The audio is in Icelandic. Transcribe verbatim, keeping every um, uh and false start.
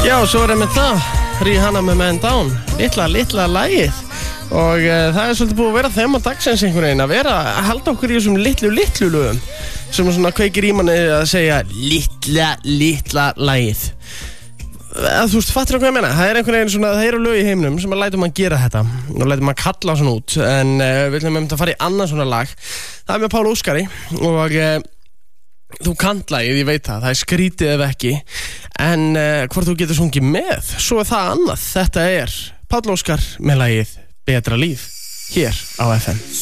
Já, svo er það með það Rihanna með Man Down, litla, litla lagið. Og uh, það er svolítið búið að vera þema dagsins einhvern veginn, að vera að halda okkur í þessum litlu, litlu lögum sem svona kveikir í manni að segja litla, litla lagið. Að, þú veist, fattir þú hvað ég meina? Það er einhvern veginn svona, það eru lög í heiminum sem að lætur mann gera þetta og lætur mann kalla svona út, en uh, við ætlum að fara í annað svona lag. Það er með Páll Óskari og uh, þú kannt lagið, ég veit það, það er skrítið ef ekki, en uh, hvort þú getur sungið með, svo er það annað. Þetta er Páll Óskar með lagið Betra líf, hér á F M.